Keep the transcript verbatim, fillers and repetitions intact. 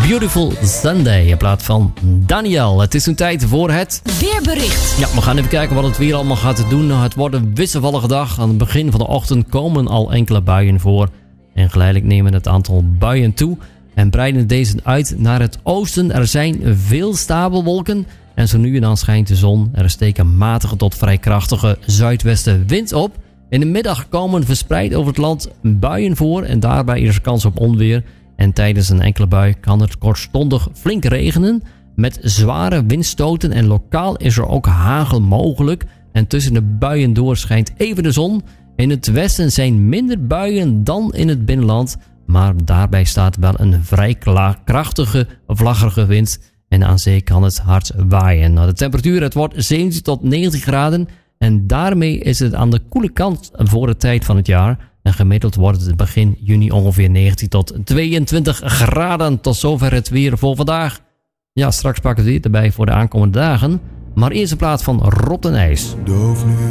Beautiful Sunday in plaats van Daniel. Het is een tijd voor het weerbericht. Ja, we gaan even kijken wat het weer allemaal gaat doen. Nou, het wordt een wisselvallige dag. Aan het begin van de ochtend komen al enkele buien voor. En geleidelijk nemen het aantal buien toe. En breiden deze uit naar het oosten. Er zijn veel stapelwolken. En zo nu en dan schijnt de zon. Er steken matige tot vrij krachtige zuidwestenwind op. In de middag komen verspreid over het land buien voor. En daarbij is er kans op onweer. En tijdens een enkele bui kan het kortstondig flink regenen. Met zware windstoten en lokaal is er ook hagel mogelijk. En tussen de buien door schijnt even de zon. In het westen zijn minder buien dan in het binnenland. Maar daarbij staat wel een vrij krachtige, vlaggerige wind. En aan zee kan het hard waaien. Nou, de temperatuur, het wordt zeventien tot negentien graden. En daarmee is het aan de koele kant voor de tijd van het jaar. En gemiddeld wordt het begin juni ongeveer negentien tot tweeëntwintig graden. Tot zover het weer voor vandaag. Ja, straks pak ik het weer erbij voor de aankomende dagen. Maar eerst in plaats van Rob den IJs.